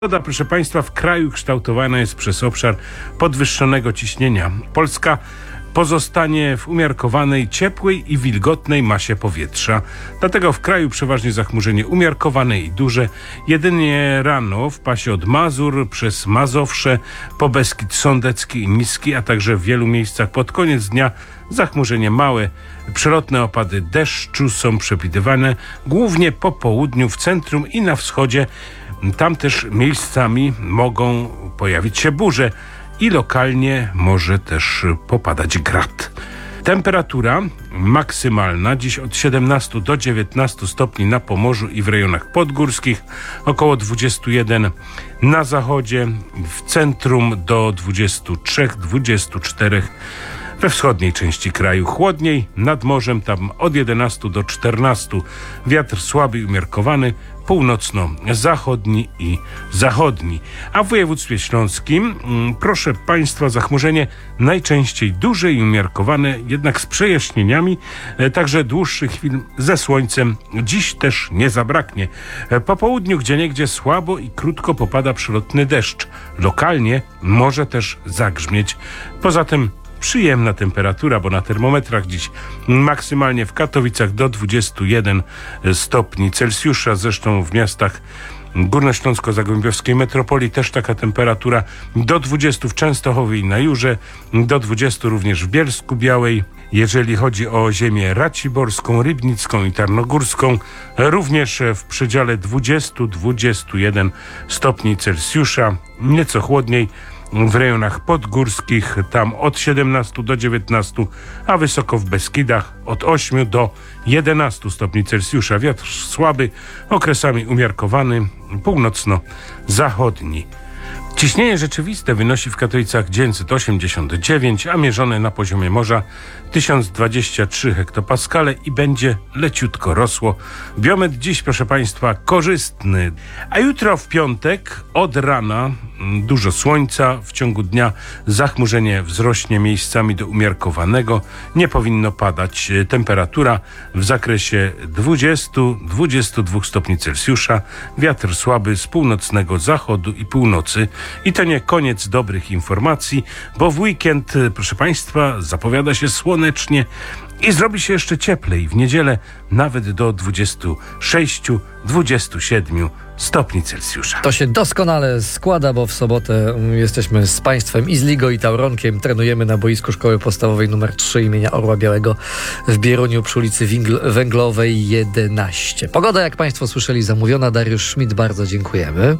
Pogoda, proszę Państwa, w kraju kształtowana jest przez obszar podwyższonego ciśnienia. Polska pozostanie w umiarkowanej, ciepłej i wilgotnej masie powietrza. Dlatego w kraju przeważnie zachmurzenie umiarkowane i duże. Jedynie rano w pasie od Mazur przez Mazowsze po Beskid Sądecki i Niski, a także w wielu miejscach pod koniec dnia zachmurzenie małe. Przelotne opady deszczu są przewidywane głównie po południu, w centrum i na wschodzie. Tam też miejscami mogą pojawić się burze i lokalnie może też popadać grad. Temperatura maksymalna dziś od 17 do 19 stopni na Pomorzu i w rejonach podgórskich, około 21 na zachodzie, w centrum do 23-24 we wschodniej części kraju. Chłodniej nad morzem, tam od 11 do 14. Wiatr słaby i umiarkowany, północno-zachodni i zachodni. A w województwie śląskim, proszę Państwa, zachmurzenie najczęściej duże i umiarkowane, jednak z przejaśnieniami, także dłuższych chwil ze słońcem dziś też nie zabraknie. Po południu gdzieniegdzie słabo i krótko popada przelotny deszcz. Lokalnie może też zagrzmieć. Poza tym przyjemna temperatura, bo na termometrach dziś maksymalnie w Katowicach do 21 stopni Celsjusza, zresztą w miastach górnośląsko-zagłębiowskiej metropolii też taka temperatura, do 20 w Częstochowie i na Jurze, do 20 również w Bielsku Białej. Jeżeli chodzi o ziemię raciborską, rybnicką i tarnogórską, również w przedziale 20-21 stopni Celsjusza, nieco chłodniej w rejonach podgórskich, tam od 17 do 19, a wysoko w Beskidach od 8 do 11 stopni Celsjusza. Wiatr słaby, okresami umiarkowany, północno-zachodni. Ciśnienie rzeczywiste wynosi w Katowicach 989, a mierzone na poziomie morza 1023 hektopaskale i będzie leciutko rosło. Biometr dziś, proszę Państwa, korzystny. A jutro w piątek od rana dużo słońca, w ciągu dnia zachmurzenie wzrośnie miejscami do umiarkowanego. Nie powinno padać. Temperatura w zakresie 20-22 stopni Celsjusza. Wiatr słaby z północnego zachodu i północy. I to nie koniec dobrych informacji, bo w weekend, proszę Państwa, zapowiada się słonecznie i zrobi się jeszcze cieplej. W niedzielę nawet do 26-27 stopni Celsjusza. To się doskonale składa, bo w sobotę jesteśmy z Państwem i z Ligą i Tauronkiem. Trenujemy na boisku Szkoły Podstawowej nr 3 imienia Orła Białego w Bieruniu przy ulicy Węglowej 11. Pogoda, jak Państwo słyszeli, zamówiona. Dariusz Schmidt, bardzo dziękujemy.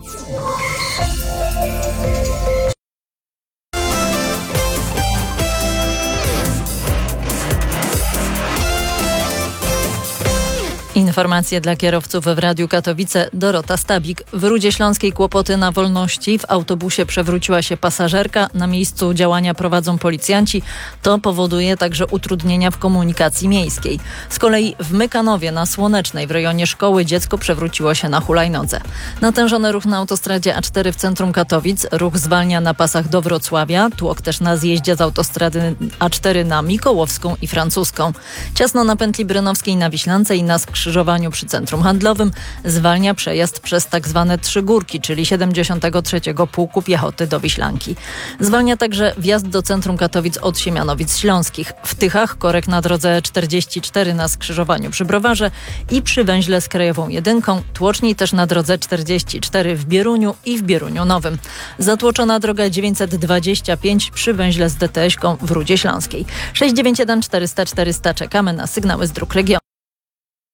Informacje dla kierowców w Radiu Katowice. Dorota Stabik. W Rudzie Śląskiej kłopoty na Wolności. W autobusie przewróciła się pasażerka. Na miejscu działania prowadzą policjanci. To powoduje także utrudnienia w komunikacji miejskiej. Z kolei w Mykanowie na Słonecznej w rejonie szkoły dziecko przewróciło się na hulajnodze. Natężony ruch na autostradzie A4 w centrum Katowic. Ruch zwalnia na pasach do Wrocławia. Tłok też na zjeździe z autostrady A4 na Mikołowską i Francuską. Ciasno na pętli Brynowskiej na Wiślance i na skrzyżowaniu przy centrum handlowym zwalnia przejazd przez tak zwane Trzy Górki, czyli 73. Pułku Piechoty do Wiślanki. Zwalnia także wjazd do centrum Katowic od Siemianowic Śląskich. W Tychach korek na drodze 44 na skrzyżowaniu przy Browarze i przy węźle z Krajową 1. Tłoczni też na drodze 44 w Bieruniu i w Bieruniu Nowym. Zatłoczona droga 925 przy węźle z DTS-ką w Rudzie Śląskiej. 691 400 400 czekamy na sygnały z dróg regionu.